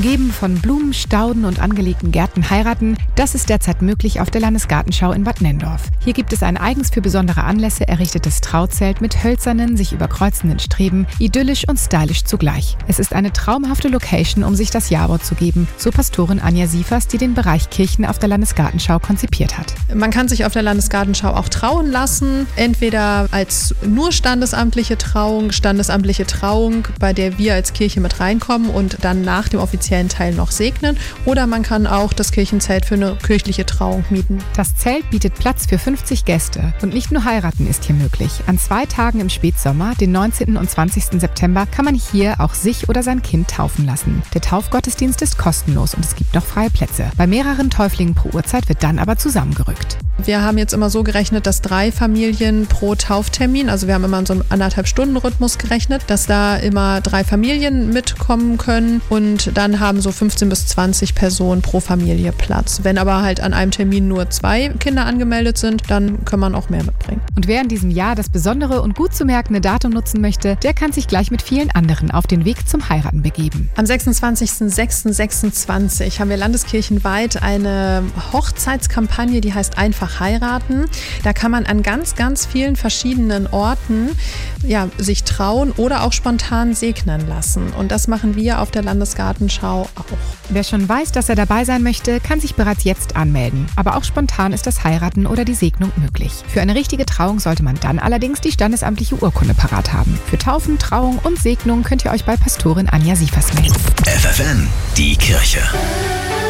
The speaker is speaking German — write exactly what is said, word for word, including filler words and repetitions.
Umgeben von Blumen, Stauden und angelegten Gärten heiraten, das ist derzeit möglich auf der Landesgartenschau in Bad Nenndorf. Hier gibt es ein eigens für besondere Anlässe errichtetes Trauzelt mit hölzernen, sich überkreuzenden Streben, idyllisch und stylisch zugleich. Es ist eine traumhafte Location, um sich das Ja-Wort zu geben, so Pastorin Anja Siefers, die den Bereich Kirchen auf der Landesgartenschau konzipiert hat. Man kann sich auf der Landesgartenschau auch trauen lassen, entweder als nur standesamtliche Trauung, standesamtliche Trauung, bei der wir als Kirche mit reinkommen und dann nach dem offiziellen Teil noch segnen, oder man kann auch das Kirchenzelt für eine kirchliche Trauung mieten. Das Zelt bietet Platz für fünfzig Gäste und nicht nur heiraten ist hier möglich. An zwei Tagen im Spätsommer, den neunzehnten und zwanzigsten September, kann man hier auch sich oder sein Kind taufen lassen. Der Taufgottesdienst ist kostenlos und es gibt noch freie Plätze. Bei mehreren Täuflingen pro Uhrzeit wird dann aber zusammengerückt. Wir haben jetzt immer so gerechnet, dass drei Familien pro Tauftermin, also wir haben immer in so einem anderthalb Stunden Rhythmus gerechnet, dass da immer drei Familien mitkommen können und dann haben so fünfzehn bis zwanzig Personen pro Familie Platz. Wenn aber halt an einem Termin nur zwei Kinder angemeldet sind, dann kann man auch mehr mitbringen. Und wer in diesem Jahr das besondere und gut zu merkende Datum nutzen möchte, der kann sich gleich mit vielen anderen auf den Weg zum Heiraten begeben. Am sechsundzwanzigsten sechsten sechsundzwanzig haben wir landeskirchenweit eine Hochzeitskampagne, die heißt Einfach heiraten. Da kann man an ganz, ganz vielen verschiedenen Orten ja, sich trauen oder auch spontan segnen lassen. Und das machen wir auf der Landesgartenschau auch. Wer schon weiß, dass er dabei sein möchte, kann sich bereits jetzt anmelden. Aber auch spontan ist das Heiraten oder die Segnung möglich. Für eine richtige Trauung sollte man dann allerdings die standesamtliche Urkunde parat haben. Für Taufen, Trauung und Segnung könnt ihr euch bei Pastorin Anja Siefers melden. F F N, die Kirche.